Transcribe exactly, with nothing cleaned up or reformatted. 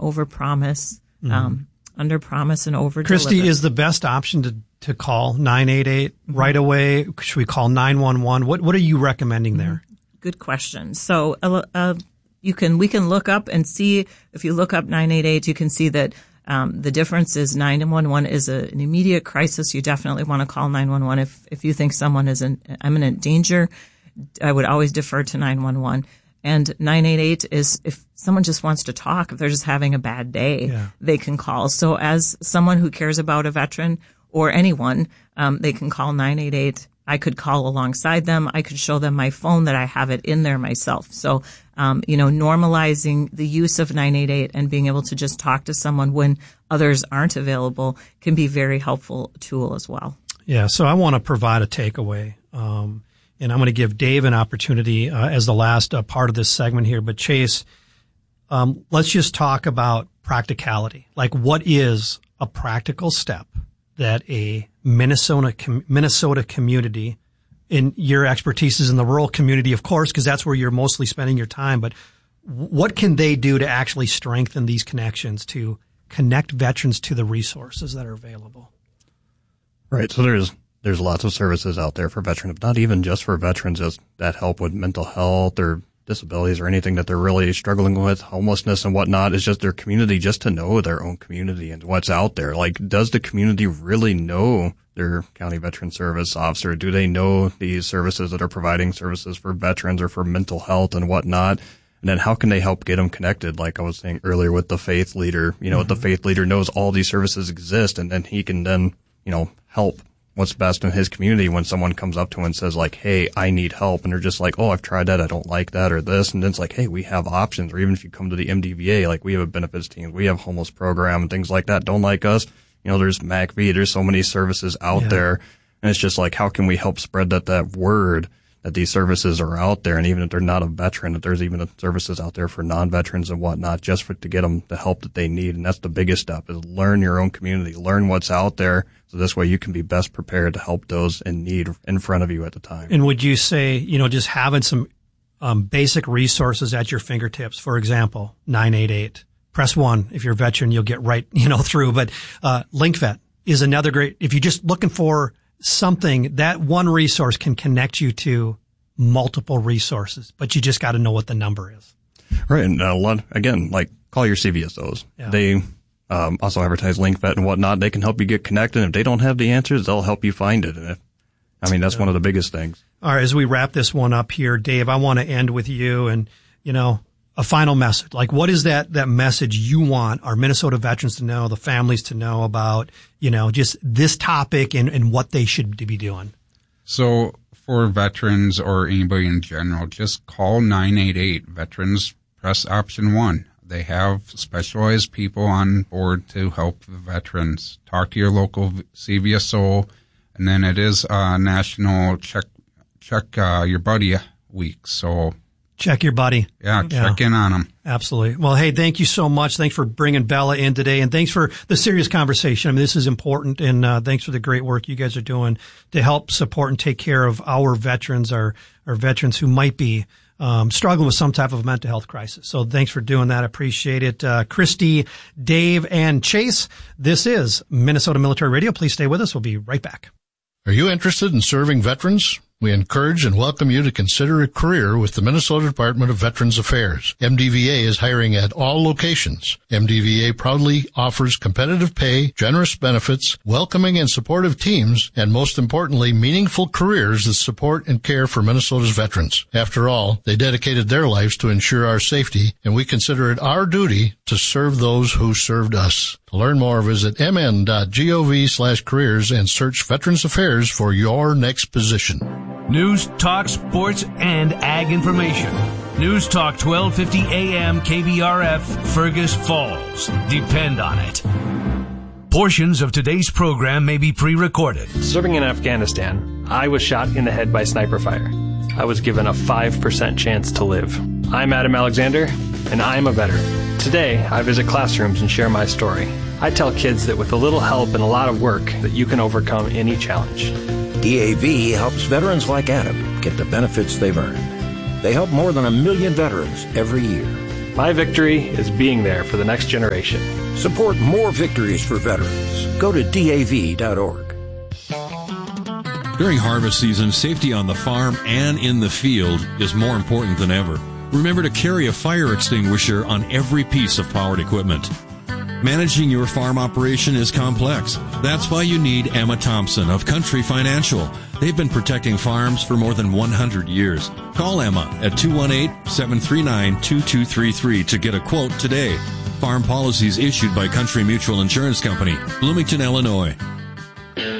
overpromise, mm-hmm. um, underpromise and overdeliver. Christy, is the best option to, to call nine eight eight mm-hmm. right away? Should we call nine one one? What What are you recommending mm-hmm. there? Good question. So uh, uh, you can we can look up and see, if you look up nine eight eight, you can see that um, the difference is nine one one is a, an immediate crisis. You definitely want to call nine one one. If, if you think someone is in imminent danger, I would always defer to nine one one. And nine eight eight is if someone just wants to talk, if they're just having a bad day, yeah. they can call. So as someone who cares about a veteran or anyone, um, they can call nine eight eight. I could call alongside them. I could show them my phone that I have it in there myself. So, um, you know, normalizing the use of nine eight eight and being able to just talk to someone when others aren't available can be a very helpful tool as well. Yeah. So I want to provide a takeaway. Um, and I'm going to give Dave an opportunity uh, as the last uh, part of this segment here. But Chase, um, let's just talk about practicality. Like, what is a practical step that a Minnesota com- Minnesota community, in your expertise is in the rural community, of course, because that's where you're mostly spending your time, but what can they do to actually strengthen these connections, to connect veterans to the resources that are available? Right. So there's there's lots of services out there for veterans, not even just for veterans, just that help with mental health or disabilities or anything that they're really struggling with, homelessness and whatnot. Is just their community, just to know their own community and what's out there. Like, does the community really know their county veteran service officer? Do they know these services that are providing services for veterans or for mental health and whatnot? And then how can they help get them connected? Like I was saying earlier with the faith leader, you know, mm-hmm. the faith leader knows all these services exist, and then he can then, you know, help what's best in his community when someone comes up to him and says like, hey, I need help. And they're just like, oh, I've tried that. I don't like that or this. And then it's like, hey, we have options. Or even if you come to the M D V A, like we have a benefits team, we have homeless program and things like that. Don't like us. You know, there's M A C V. There's so many services out yeah. there. And it's just like, how can we help spread that, that word that these services are out there? And even if they're not a veteran, that there's even services out there for non-veterans and whatnot, just for, to get them the help that they need. And that's the biggest step, is learn your own community, learn what's out there. So this way you can be best prepared to help those in need in front of you at the time. And would you say, you know, just having some um, basic resources at your fingertips, for example, nine eight eight, press one. If you're a veteran, you'll get right, you know, through. But uh, LinkVet is another great, if you're just looking for something, that one resource can connect you to multiple resources, but you just got to know what the number is. Right. And a lot, again, like call your C V S Os. Yeah. They um, also advertise LinkVet and whatnot. They can help you get connected. If they don't have the answers, they'll help you find it. And if, I mean, that's yeah. one of the biggest things. All right. As we wrap this one up here, Dave, I want to end with you and, you know, a final message. Like, what is that, that message you want our Minnesota veterans to know, the families to know about, you know, just this topic and, and what they should be doing? So for veterans or anybody in general, just call nine eight eight. Veterans, press option one. They have specialized people on board to help the veterans. Talk to your local C V S O, and then it is uh, National Check Check uh, Your Buddy Week. So check your buddy. Yeah, check yeah. in on them. Absolutely. Well, hey, thank you so much. Thanks for bringing Bella in today, and thanks for the serious conversation. I mean, this is important, and uh, thanks for the great work you guys are doing to help support and take care of our veterans, our, our veterans who might be um, struggling with some type of mental health crisis. So thanks for doing that. I appreciate it. Uh, Christy, Dave, and Chase, this is Minnesota Military Radio. Please stay with us. We'll be right back. Are you interested in serving veterans? We encourage and welcome you to consider a career with the Minnesota Department of Veterans Affairs. M D V A is hiring at all locations. M D V A proudly offers competitive pay, generous benefits, welcoming and supportive teams, and most importantly, meaningful careers that support and care for Minnesota's veterans. After all, they dedicated their lives to ensure our safety, and we consider it our duty to serve those who served us. To learn more, visit mn.gov slash careers and search Veterans Affairs for your next position. News, talk, sports, and ag information. News Talk twelve fifty A M K B R F, Fergus Falls. Depend on it. Portions of today's program may be pre-recorded. Serving in Afghanistan, I was shot in the head by sniper fire. I was given a five percent chance to live. I'm Adam Alexander, and I'm a veteran. Today, I visit classrooms and share my story. I tell kids that with a little help and a lot of work, that you can overcome any challenge. D A V helps veterans like Adam get the benefits they've earned. They help more than a million veterans every year. My victory is being there for the next generation. Support more victories for veterans. Go to D A V dot org. During harvest season, safety on the farm and in the field is more important than ever. Remember to carry a fire extinguisher on every piece of powered equipment. Managing your farm operation is complex. That's why you need Emma Thompson of Country Financial. They've been protecting farms for more than one hundred years. Call Emma at two one eight, seven three nine, two two three three to get a quote today. Farm policies issued by Country Mutual Insurance Company, Bloomington, Illinois.